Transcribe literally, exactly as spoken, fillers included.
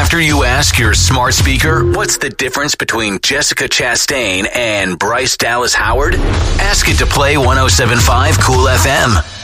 After you ask your smart speaker, what's the difference between Jessica Chastain and Bryce Dallas Howard? Ask it to play one oh seven point five Cool F M.